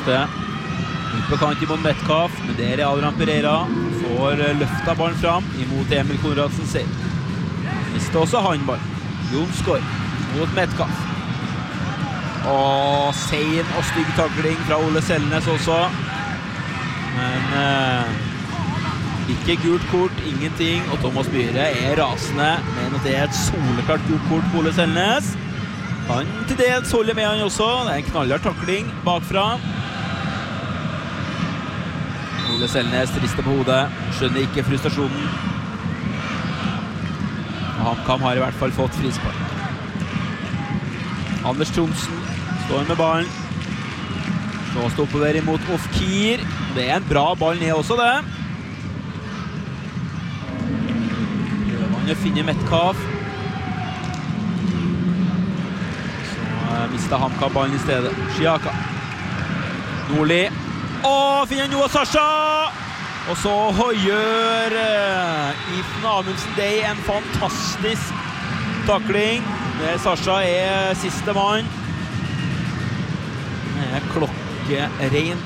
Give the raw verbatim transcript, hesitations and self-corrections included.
Juste ut på kant imot Metcalf, men det er Adrian Pereira. Får løfta ballen fram imot Emil Konradsen selv. Mistet også han ball. Jonsgaard mot Metcalf. Og sein og stygg takling fra Ole Selnes også. Men eh, ikke gult kort, ingenting. Og Thomas Myhre er rasende, men at det er et soleklart gult kort på Ole Selnes. Han til dels holder med han også. Det er en knallhard takling bakfra. Ole Selnes rister på hodet, skjønner ikke frustrasjonen. Og HamKam har i hvert fall fått frispark. Anders Thomsen står med ballen. Så stopper imot Ofkir. Det er en bra ball ned også, det. Prøver han å finne Metcalf. Så mistet HamKam ballen i stedet. Schiaka. Nordli. Åh, finner Noah Sasha! Og så gjør uh, Ethan Amundsen Day en fantastisk takling. Der Sasha er siste mann. Det er klokke rent